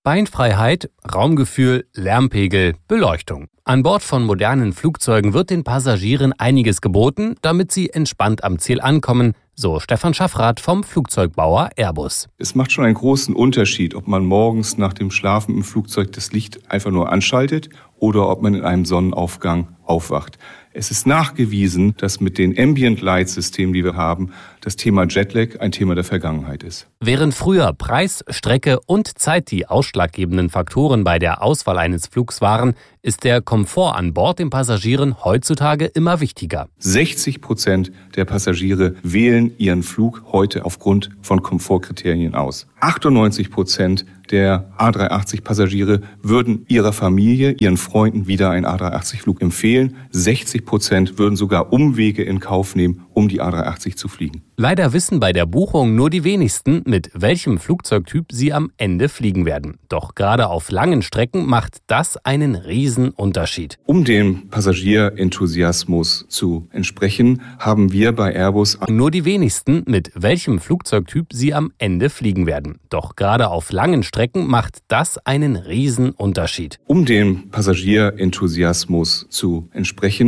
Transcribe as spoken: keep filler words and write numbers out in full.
Beinfreiheit, Raumgefühl, Lärmpegel, Beleuchtung. An Bord von modernen Flugzeugen wird den Passagieren einiges geboten, damit sie entspannt am Ziel ankommen, so Stefan Schaffrath vom Flugzeugbauer Airbus. Es macht schon einen großen Unterschied, ob man morgens nach dem Schlafen im Flugzeug das Licht einfach nur anschaltet oder ob man in einem Sonnenaufgang aufwacht. Es ist nachgewiesen, dass mit den Ambient Light Systemen, die wir haben, das Thema Jetlag ein Thema der Vergangenheit ist. Während früher Preis, Strecke und Zeit die ausschlaggebenden Faktoren bei der Auswahl eines Flugs waren, ist der Komfort an Bord den Passagieren heutzutage immer wichtiger. sechzig Prozent der Passagiere wählen ihren Flug heute aufgrund von Komfortkriterien aus. achtundneunzig Prozent der A drei achtzig Passagiere würden ihrer Familie, ihren Freunden wieder einen A drei achtzig Flug empfehlen. sechzig Prozent würden sogar Umwege in Kauf nehmen, um die A drei achtzig zu fliegen. Leider wissen bei der Buchung nur die wenigsten, mit welchem Flugzeugtyp sie am Ende fliegen werden. Doch gerade auf langen Strecken macht das einen riesen Unterschied. Um dem Passagierenthusiasmus zu entsprechen, haben wir bei Airbus nur die wenigsten, mit welchem Flugzeugtyp sie am Ende fliegen werden. Doch gerade auf langen Strecken macht das einen riesen Unterschied. Um dem Passagierenthusiasmus zu entsprechen,